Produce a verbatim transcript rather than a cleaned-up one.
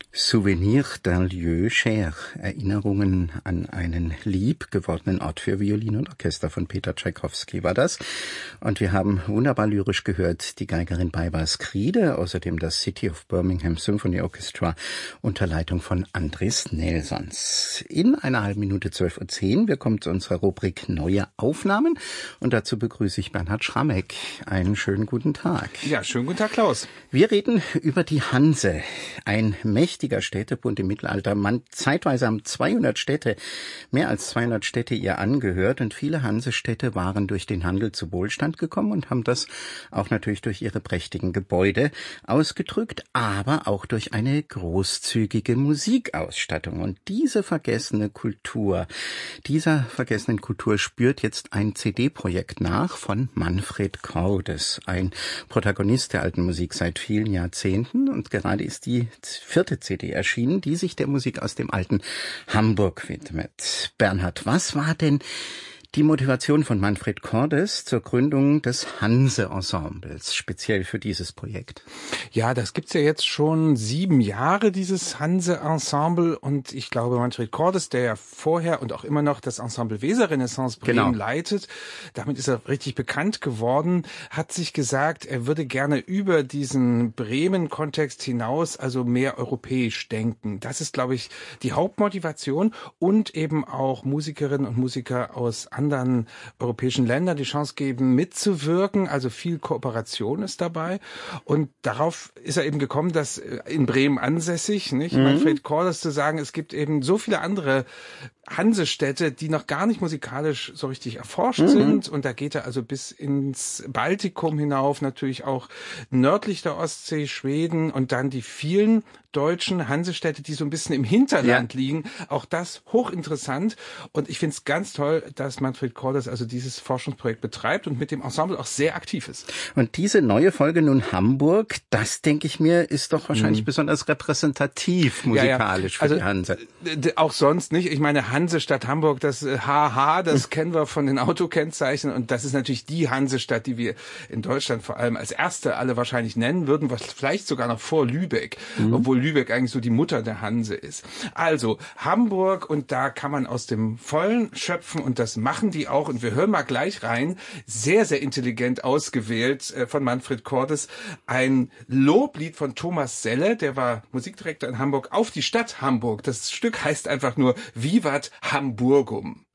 Souvenir d'un lieu cher. Erinnerungen an einen lieb gewordenen Ort für Violine und Orchester von Peter Tschaikowski war das. Und wir haben wunderbar lyrisch gehört die Geigerin Baiba Skride, außerdem das City of Birmingham Symphony Orchestra unter Leitung von Andris Nelsons. In einer halben Minute zwölf Uhr zehn, wir kommen zu unserer Rubrik Neue Aufnahmen und dazu begrüße ich Bernhard Schrammeck. Einen schönen guten Tag. Ja, schönen guten Tag, Klaus. Wir reden über die Hanse, ein mächtiger Städtebund im Mittelalter. Man, zeitweise haben zweihundert Städte, mehr als zweihundert Städte ihr angehört und viele Hansestädte waren durch den Handel zu Wohlstand gekommen und haben das auch natürlich durch ihre prächtigen Gebäude ausgedrückt, aber auch durch eine großzügige Musikausstattung. Und diese vergessene Kultur, dieser vergessenen Kultur spürt jetzt ein C D-Projekt nach von Manfred Cordes, ein Protagonist der alten Musik seit vielen Jahrzehnten, und gerade ist die vierte C D erschienen, die sich der Musik aus dem alten Hamburg widmet. Bernhard, was war denn die Motivation von Manfred Cordes zur Gründung des Hanse-Ensembles, speziell für dieses Projekt? Ja, das gibt's ja jetzt schon sieben Jahre, dieses Hanse-Ensemble. Und ich glaube, Manfred Cordes, der ja vorher und auch immer noch das Ensemble Weser-Renaissance Bremen genau. leitet, damit ist er richtig bekannt geworden, hat sich gesagt, er würde gerne über diesen Bremen-Kontext hinaus also mehr europäisch denken. Das ist, glaube ich, die Hauptmotivation, und eben auch Musikerinnen und Musiker aus anderen europäischen Ländern die Chance geben, mitzuwirken. Also viel Kooperation ist dabei. Und darauf ist er eben gekommen, dass in Bremen ansässig, nicht? Mhm. Manfred Cordes zu sagen, es gibt eben so viele andere Hansestädte, die noch gar nicht musikalisch so richtig erforscht mhm. sind. Und da geht er also bis ins Baltikum hinauf, natürlich auch nördlich der Ostsee, Schweden, und dann die vielen deutschen Hansestädte, die so ein bisschen im Hinterland ja. liegen. Auch das hochinteressant. Und ich finde es ganz toll, dass Manfred Cordes also dieses Forschungsprojekt betreibt und mit dem Ensemble auch sehr aktiv ist. Und diese neue Folge nun Hamburg, das, denke ich mir, ist doch wahrscheinlich mhm. besonders repräsentativ musikalisch ja, ja. Also, für die Hanse. D- auch sonst nicht. Ich meine, Hansestadt Hamburg, das H H, das mhm. kennen wir von den Autokennzeichen, und das ist natürlich die Hansestadt, die wir in Deutschland vor allem als erste alle wahrscheinlich nennen würden, was vielleicht sogar noch vor Lübeck, mhm. obwohl Lübeck eigentlich so die Mutter der Hanse ist. Also Hamburg, und da kann man aus dem Vollen schöpfen, und das machen die auch, und wir hören mal gleich rein. Sehr, sehr intelligent ausgewählt äh, von Manfred Cordes. Ein Loblied von Thomas Selle, der war Musikdirektor in Hamburg, auf die Stadt Hamburg. Das Stück heißt einfach nur Vivat Hamburgum.